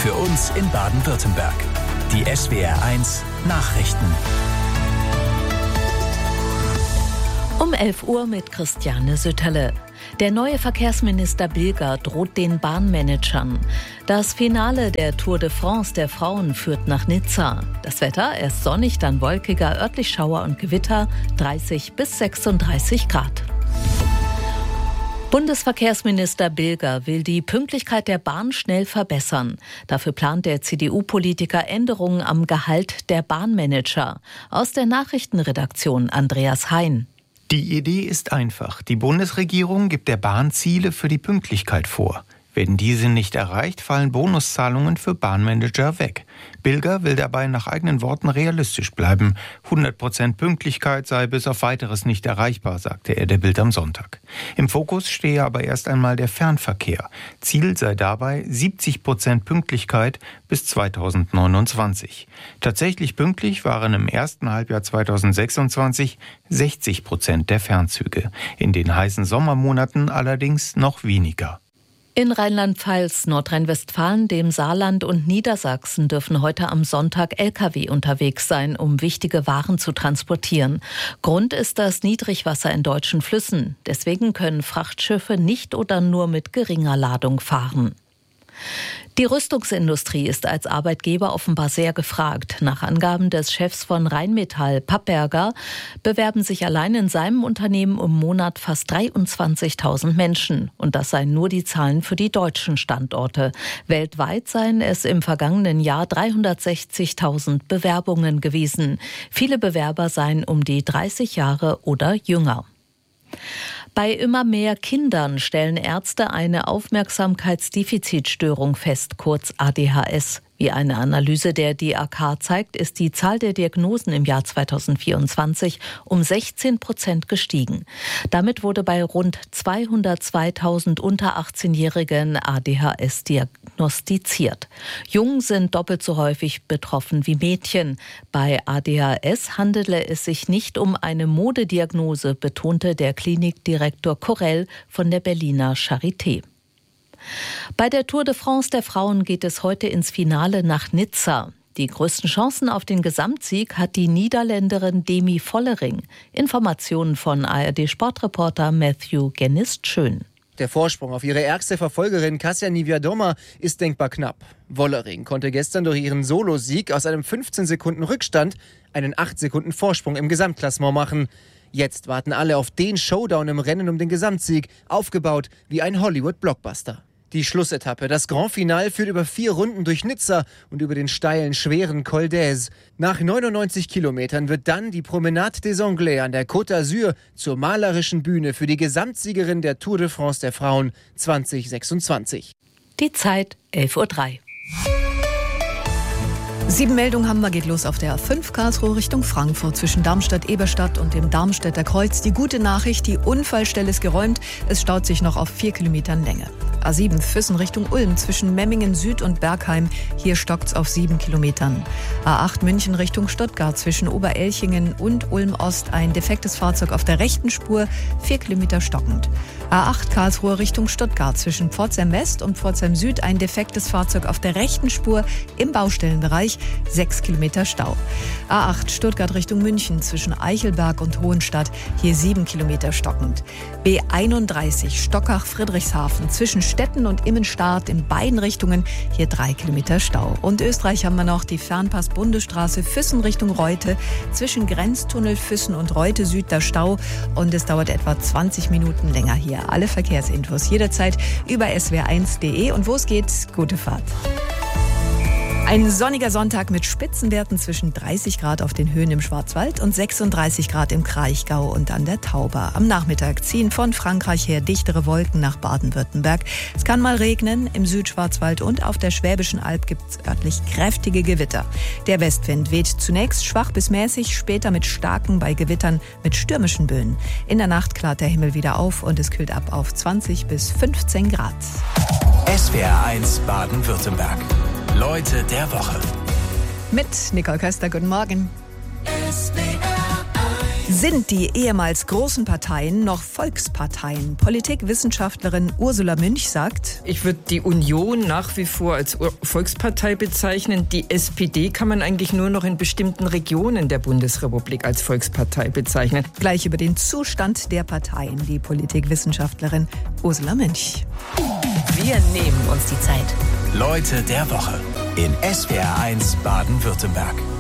für uns in Baden-Württemberg. Die SWR1 Nachrichten. Um 11 Uhr mit Christiane Sütterle. Der neue Verkehrsminister Bilger droht den Bahnmanagern. Das Finale der Tour de France der Frauen führt nach Nizza. Das Wetter erst sonnig, dann wolkiger, örtlich Schauer und Gewitter, 30 bis 36 Grad. Bundesverkehrsminister Bilger will die Pünktlichkeit der Bahn schnell verbessern. Dafür plant der CDU-Politiker Änderungen am Gehalt der Bahnmanager. Aus der Nachrichtenredaktion Andreas Hein. Die Idee ist einfach. Die Bundesregierung gibt der Bahn Ziele für die Pünktlichkeit vor. Werden diese nicht erreicht, fallen Bonuszahlungen für Bahnmanager weg. Bilger will dabei nach eigenen Worten realistisch bleiben. 100% Pünktlichkeit sei bis auf Weiteres nicht erreichbar, sagte er der Bild am Sonntag. Im Fokus stehe aber erst einmal der Fernverkehr. Ziel sei dabei 70% Pünktlichkeit bis 2029. Tatsächlich pünktlich waren im ersten Halbjahr 2026 60% der Fernzüge. In den heißen Sommermonaten allerdings noch weniger. In Rheinland-Pfalz, Nordrhein-Westfalen, dem Saarland und Niedersachsen dürfen heute am Sonntag Lkw unterwegs sein, um wichtige Waren zu transportieren. Grund ist das Niedrigwasser in deutschen Flüssen. Deswegen können Frachtschiffe nicht oder nur mit geringer Ladung fahren. Die Rüstungsindustrie ist als Arbeitgeber offenbar sehr gefragt. Nach Angaben des Chefs von Rheinmetall, Papperger, bewerben sich allein in seinem Unternehmen im Monat fast 23.000 Menschen. Und das seien nur die Zahlen für die deutschen Standorte. Weltweit seien es im vergangenen Jahr 360.000 Bewerbungen gewesen. Viele Bewerber seien um die 30 Jahre oder jünger. Bei immer mehr Kindern stellen Ärzte eine Aufmerksamkeitsdefizitstörung fest, kurz ADHS. Wie eine Analyse der DAK zeigt, ist die Zahl der Diagnosen im Jahr 2024 um 16% gestiegen. Damit wurde bei rund 202.000 unter 18-Jährigen ADHS diagnostiziert. Jungen sind doppelt so häufig betroffen wie Mädchen. Bei ADHS handele es sich nicht um eine Modediagnose, betonte der Klinikdirektor Korell von der Berliner Charité. Bei der Tour de France der Frauen geht es heute ins Finale nach Nizza. Die größten Chancen auf den Gesamtsieg hat die Niederländerin Demi Vollering. Informationen von ARD-Sportreporter Matthew Genist-Schön. Der Vorsprung auf ihre ärgste Verfolgerin Kasia Niewiadoma ist denkbar knapp. Vollering konnte gestern durch ihren Solosieg aus einem 15 Sekunden Rückstand einen 8 Sekunden Vorsprung im Gesamtklassement machen. Jetzt warten alle auf den Showdown im Rennen um den Gesamtsieg, aufgebaut wie ein Hollywood-Blockbuster. Die Schlussetappe, das Grand Finale, führt über 4 Runden durch Nizza und über den steilen, schweren Col d'Aise. Nach 99 Kilometern wird dann die Promenade des Anglais an der Côte d'Azur zur malerischen Bühne für die Gesamtsiegerin der Tour de France der Frauen 2026. Die Zeit 11:03 Uhr. 7 Meldungen haben wir, geht los auf der A5 Karlsruhe Richtung Frankfurt zwischen Darmstadt-Eberstadt und dem Darmstädter Kreuz. Die gute Nachricht, die Unfallstelle ist geräumt, es staut sich noch auf 4 Kilometern Länge. A7 Füssen Richtung Ulm zwischen Memmingen Süd und Bergheim, hier stockt's auf 7 Kilometern. A8 München Richtung Stuttgart zwischen Oberelchingen und Ulm Ost ein defektes Fahrzeug auf der rechten Spur, 4 Kilometer stockend. A8 Karlsruhe Richtung Stuttgart zwischen Pforzheim West und Pforzheim Süd ein defektes Fahrzeug auf der rechten Spur im Baustellenbereich, 6 Kilometer Stau. A8 Stuttgart Richtung München zwischen Eichelberg und Hohenstadt, hier 7 Kilometer stockend. B31 Stockach-Friedrichshafen zwischen Stetten und Immenstadt in beiden Richtungen, hier 3 Kilometer Stau. Und Österreich haben wir noch die Fernpass-Bundesstraße Füssen Richtung Reute zwischen Grenztunnel Füssen und Reute Süd der Stau und es dauert etwa 20 Minuten länger hier. Alle Verkehrsinfos jederzeit über swr1.de und wo es geht, gute Fahrt. Ein sonniger Sonntag mit Spitzenwerten zwischen 30 Grad auf den Höhen im Schwarzwald und 36 Grad im Kraichgau und an der Tauber. Am Nachmittag ziehen von Frankreich her dichtere Wolken nach Baden-Württemberg. Es kann mal regnen, im Südschwarzwald und auf der Schwäbischen Alb gibt es örtlich kräftige Gewitter. Der Westwind weht zunächst schwach bis mäßig, später mit starken, bei Gewittern mit stürmischen Böen. In der Nacht klart der Himmel wieder auf und es kühlt ab auf 20 bis 15 Grad. SWR1 Baden-Württemberg. Leute der Woche. Mit Nicole Köster, guten Morgen. Sind die ehemals großen Parteien noch Volksparteien? Politikwissenschaftlerin Ursula Münch sagt: Ich würde die Union nach wie vor als Volkspartei bezeichnen. Die SPD kann man eigentlich nur noch in bestimmten Regionen der Bundesrepublik als Volkspartei bezeichnen. Gleich über den Zustand der Parteien die Politikwissenschaftlerin Ursula Münch. Wir nehmen uns die Zeit. Leute der Woche in SWR 1 Baden-Württemberg.